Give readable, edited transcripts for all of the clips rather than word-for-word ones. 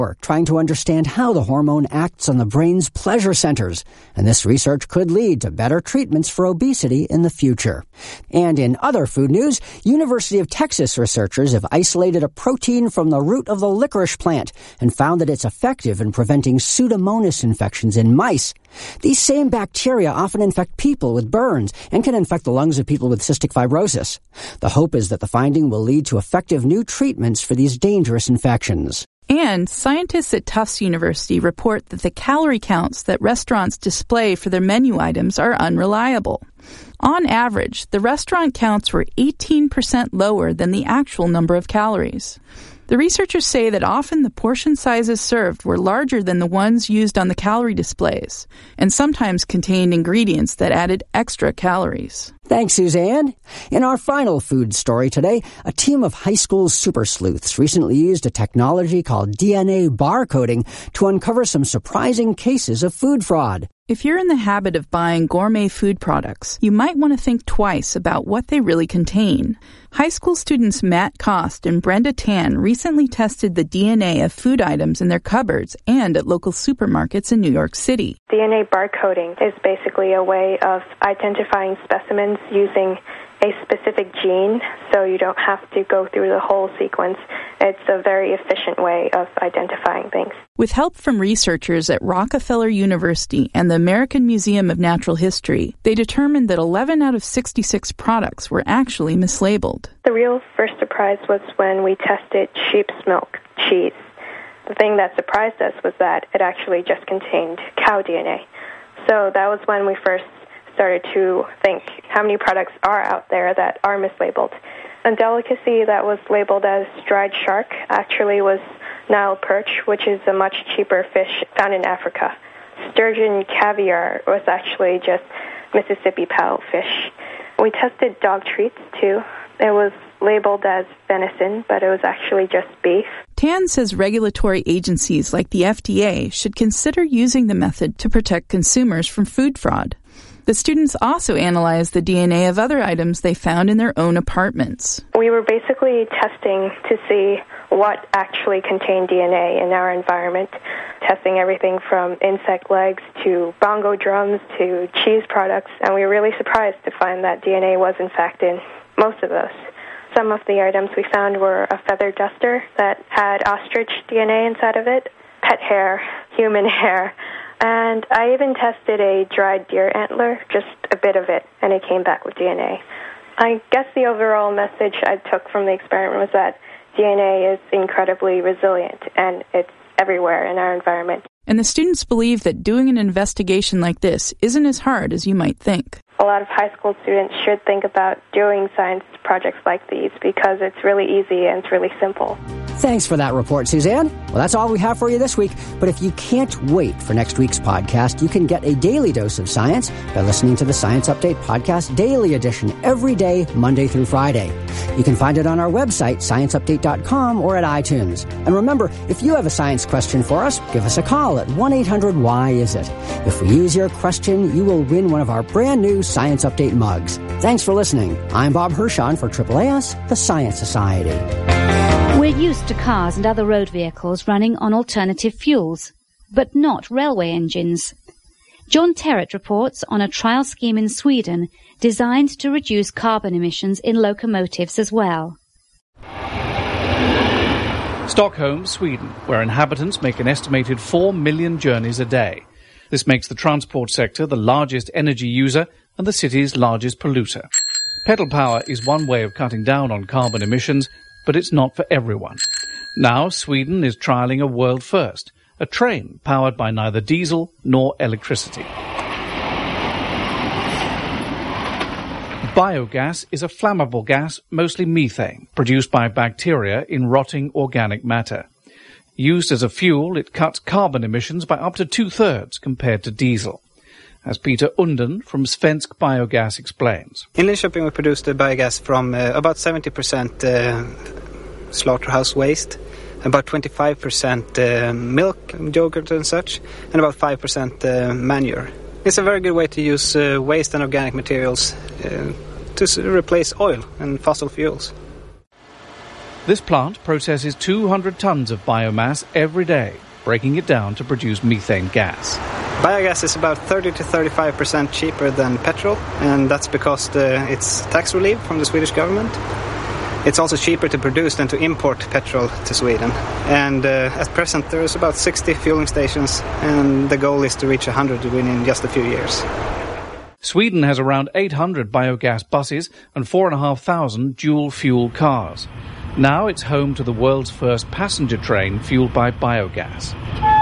We're trying to understand how the hormone acts on the brain's pleasure centers, and this research could lead to better treatments for obesity in the future. And in other food news, University of Texas researchers have isolated a protein from the root of the licorice plant and found that it's effective in preventing Pseudomonas infections in mice. These same bacteria often infect people with burns and can infect the lungs of people with cystic fibrosis. The hope is that the finding will lead to effective new treatments for these dangerous infections. And scientists at Tufts University report that the calorie counts that restaurants display for their menu items are unreliable. On average, the restaurant counts were 18% lower than the actual number of calories. The researchers say that often the portion sizes served were larger than the ones used on the calorie displays, and sometimes contained ingredients that added extra calories. Thanks, Suzanne. In our final food story today, a team of high school super sleuths recently used a technology called DNA barcoding to uncover some surprising cases of food fraud. If you're in the habit of buying gourmet food products, you might want to think twice about what they really contain. High school students Matt Kost and Brenda Tan recently tested the DNA of food items in their cupboards and at local supermarkets in New York City. DNA barcoding is basically a way of identifying specimens using a specific gene, so you don't have to go through the whole sequence. It's a very efficient way of identifying things. With help from researchers at Rockefeller University and the American Museum of Natural History, they determined that 11 out of 66 products were actually mislabeled. The real first surprise was when we tested sheep's milk cheese. The thing that surprised us was that it actually just contained cow DNA. So that was when we first started to think how many products are out there that are mislabeled. A delicacy that was labeled as dried shark actually was Nile perch, which is a much cheaper fish found in Africa. Sturgeon caviar was actually just Mississippi paddlefish. We tested dog treats too. It was labeled as venison, but it was actually just beef. Tan says regulatory agencies like the FDA should consider using the method to protect consumers from food fraud. The students also analyzed the DNA of other items they found in their own apartments. We were basically testing to see what actually contained DNA in our environment, testing everything from insect legs to bongo drums to cheese products, and we were really surprised to find that DNA was in fact in most of those. Some of the items we found were a feather duster that had ostrich DNA inside of it, pet hair, human hair, and I even tested a dried deer antler, just a bit of it, and it came back with DNA. I guess the overall message I took from the experiment was that DNA is incredibly resilient, and it's everywhere in our environment. And the students believe that doing an investigation like this isn't as hard as you might think. A lot of high school students should think about doing science projects like these because it's really easy and it's really simple. Thanks for that report, Suzanne. Well, that's all we have for you this week. But if you can't wait for next week's podcast, you can get a daily dose of science by listening to the Science Update Podcast Daily Edition every day, Monday through Friday. You can find it on our website, scienceupdate.com, or at iTunes. And remember, if you have a science question for us, give us a call at 1-800-WHY-IS-IT. If we use your question, you will win one of our brand new Science Update mugs. Thanks for listening. I'm Bob Hirschon for AAAS, the Science Society. We're used to cars and other road vehicles running on alternative fuels, but not railway engines. John Terrett reports on a trial scheme in Sweden designed to reduce carbon emissions in locomotives as well. Stockholm, Sweden, where inhabitants make an estimated 4 million journeys a day. This makes the transport sector the largest energy user and the city's largest polluter. Pedal power is one way of cutting down on carbon emissions, but it's not for everyone. Now Sweden is trialling a world first, a train powered by neither diesel nor electricity. Biogas is a flammable gas, mostly methane, produced by bacteria in rotting organic matter. Used as a fuel, it cuts carbon emissions by up to 2/3 compared to diesel. As Peter Unden from Svensk Biogas explains. In Linköping we produce the biogas from about 70% slaughterhouse waste, about 25% milk, yogurt and such, and about 5% manure. It's a very good way to use waste and organic materials to replace oil and fossil fuels. This plant processes 200 tons of biomass every day, breaking it down to produce methane gas. Biogas is about 30 to 35% cheaper than petrol, and that's because it's tax relief from the Swedish government. It's also cheaper to produce than to import petrol to Sweden. And at present there is about 60 fueling stations, and the goal is to reach 100 within just a few years. Sweden has around 800 biogas buses and 4,500 dual-fuel cars. Now it's home to the world's first passenger train fueled by biogas.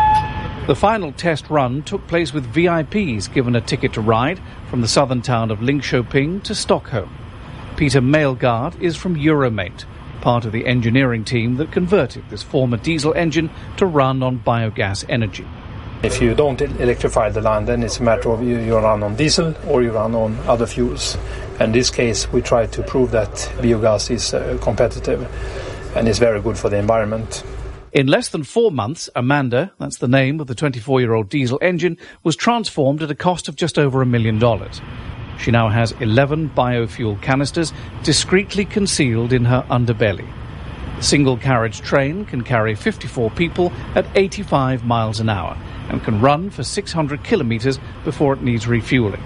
The final test run took place with VIPs given a ticket to ride from the southern town of Linköping to Stockholm. Peter Mailgaard is from Euromate, part of the engineering team that converted this former diesel engine to run on biogas energy. If you don't electrify the line, then it's a matter of you run on diesel or you run on other fuels. In this case, we try to prove that biogas is competitive and is very good for the environment. In less than 4 months, Amanda, that's the name of the 24-year-old diesel engine, was transformed at a cost of just over $1 million. She now has 11 biofuel canisters discreetly concealed in her underbelly. The single-carriage train can carry 54 people at 85 miles an hour and can run for 600 kilometres before it needs refuelling.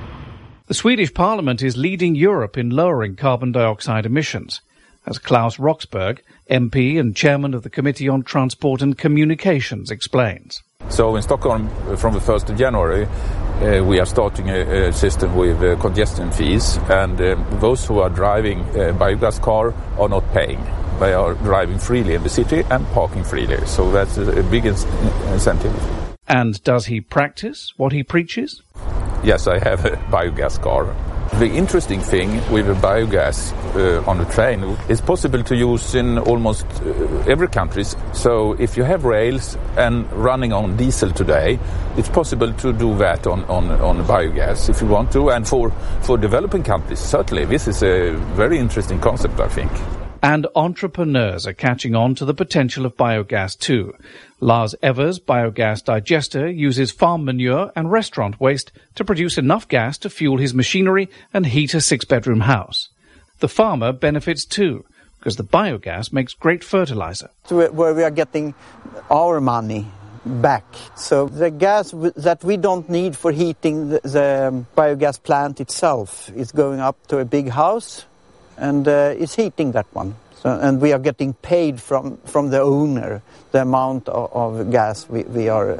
The Swedish Parliament is leading Europe in lowering carbon dioxide emissions, as Klaus Roxburgh, MP and chairman of the Committee on Transport and Communications, explains. So in Stockholm, from the 1st of January, we are starting a system with congestion fees, and those who are driving a biogas car are not paying. They are driving freely in the city and parking freely, so that's a big incentive. And does he practice what he preaches? Yes, I have a biogas car. The interesting thing with a biogas on a train is possible to use in almost every country. So if you have rails and running on diesel today, it's possible to do that on biogas if you want to. And for developing countries, certainly, this is a very interesting concept, I think. And entrepreneurs are catching on to the potential of biogas too. Lars Evers' biogas digester uses farm manure and restaurant waste to produce enough gas to fuel his machinery and heat a 6-bedroom house. The farmer benefits too, because the biogas makes great fertilizer. Where we are getting our money back. So the gas that we don't need for heating the biogas plant itself is going up to a big house, and it's heating that one. So, and we are getting paid from the owner the amount of gas we are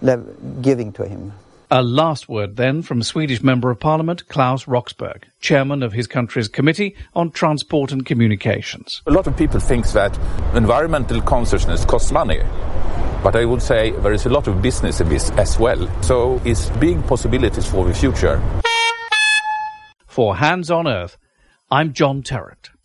giving to him. A last word then from Swedish Member of Parliament Klaus Roxburgh, chairman of his country's Committee on Transport and Communications. A lot of people think that environmental consciousness costs money. But I would say there is a lot of business in this as well. So it's big possibilities for the future. For Hands on Earth, I'm John Terrett.